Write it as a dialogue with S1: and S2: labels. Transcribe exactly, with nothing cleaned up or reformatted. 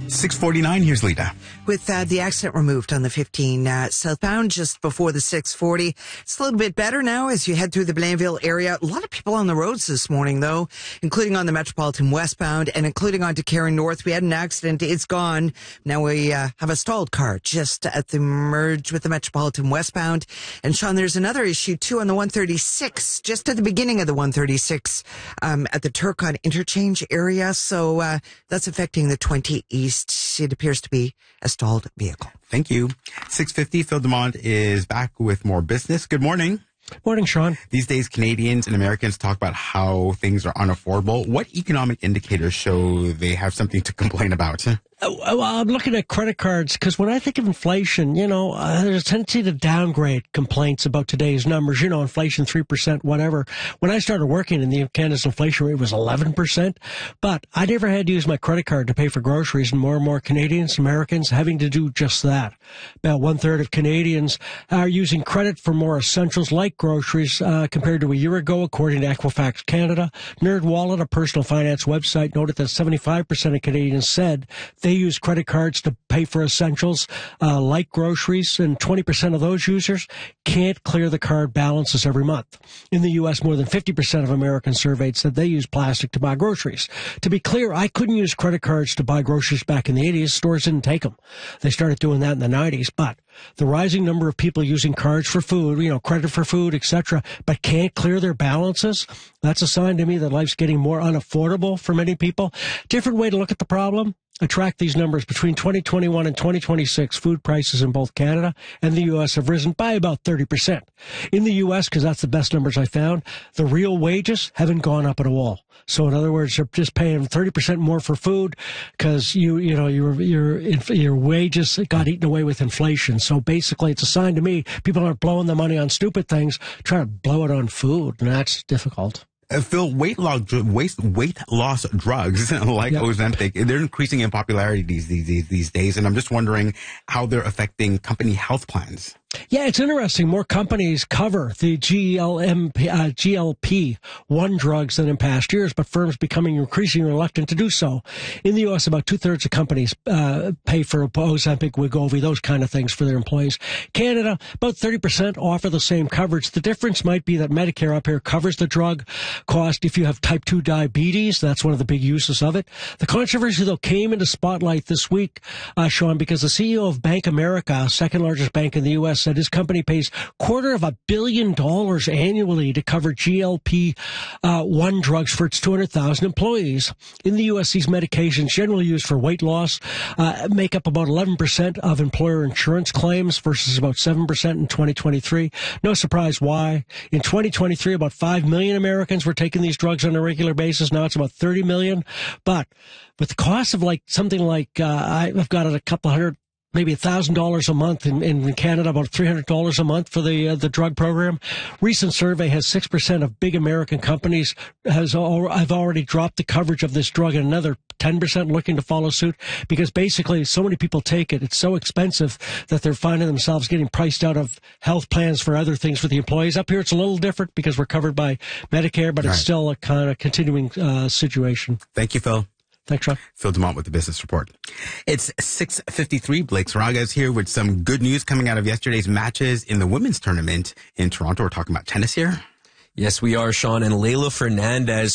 S1: six forty-nine, here's Lita.
S2: With uh, the accident removed on the fifteen uh, southbound just before the six forty. It's a little bit better now as you head through the Blainville area. A lot of people on the roads this morning, though, including on the Metropolitan westbound and including onto Cairn North. We had an accident. It's gone. Now we uh, have a stalled car just at the merge with the Metropolitan westbound. And, Sean, there's another issue, too, on the one thirty-six, just at the beginning of the one thirty-six um, at the Turcon interchange area. So uh, that's affecting the twenty East. It appears to be a stalled vehicle.
S1: Thank you. six fifty, Phil Demont is back with more business. Good morning.
S3: Morning, Sean.
S1: These days, Canadians and Americans talk about how things are unaffordable. What economic indicators show they have something to complain about?
S3: Well, I'm looking at credit cards because when I think of inflation, you know, uh, there's a tendency to downgrade complaints about today's numbers. You know, inflation, three percent, whatever. When I started working in the Canada's inflation rate was eleven percent, but I never had to use my credit card to pay for groceries, and more and more Canadians, Americans having to do just that. About one third of Canadians are using credit for more essentials like groceries uh, compared to a year ago, according to Equifax Canada. NerdWallet, a personal finance website, noted that seventy-five percent of Canadians said they use credit cards to pay for essentials uh, like groceries, and twenty percent of those users can't clear the card balances every month. In the U S, more than fifty percent of Americans surveyed said they use plastic to buy groceries. To be clear, I couldn't use credit cards to buy groceries back in the eighties. Stores didn't take them. They started doing that in the nineties, but the rising number of people using cards for food, you know, credit for food, et cetera, but can't clear their balances, that's a sign to me that life's getting more unaffordable for many people. Different way to look at the problem. I tracked these numbers. Between twenty twenty-one and twenty twenty-six, food prices in both Canada and the U S have risen by about thirty percent. In the U S, because that's the best numbers I found, the real wages haven't gone up at all. So in other words, you're just paying thirty percent more for food because you, you know, your, your, your wages got eaten away with inflation. So basically it's a sign to me people aren't blowing the money on stupid things, trying to blow it on food, and that's difficult.
S1: Uh, Phil, weight loss, weight, weight loss drugs like yep. Ozempic, they're increasing in popularity these, these, these days. And I'm just wondering how they're affecting company health plans.
S3: Yeah, it's interesting. More companies cover the G L P one drugs than in past years, but firms becoming increasingly reluctant to do so. In the U S, about two-thirds of companies uh, pay for Ozempic, Wegovy, those kind of things for their employees. Canada, about thirty percent offer the same coverage. The difference might be that Medicare up here covers the drug cost if you have type two diabetes. That's one of the big uses of it. The controversy, though, came into spotlight this week, uh, Sean, because the C E O of Bank America, second largest bank in the U S, said his company pays quarter of a billion dollars annually to cover G L P one drugs for its two hundred thousand employees. In the U S, these medications, generally used for weight loss, uh, make up about eleven percent of employer insurance claims versus about seven percent in twenty twenty-three. No surprise why. In twenty twenty-three, about five million Americans were taking these drugs on a regular basis. Now it's about thirty million. But with the cost of like something like, uh, I've got it a couple hundred, maybe one thousand dollars a month in, in Canada, about three hundred dollars a month for the uh, the drug program. Recent survey has six percent of big American companies has al- have already dropped the coverage of this drug, and another ten percent looking to follow suit because basically so many people take it. It's so expensive that they're finding themselves getting priced out of health plans for other things for the employees. Up here, it's a little different because we're covered by Medicare, but right. It's still a kind of continuing uh, situation.
S1: Thank you, Phil.
S3: Thanks, Sean.
S1: Phil Demont with the Business Report. It's six fifty-three. Blake Saraga is here with some good news coming out of yesterday's matches in the women's tournament in Toronto. We're talking about tennis here.
S4: Yes, we are, Sean. And Leylah Fernandez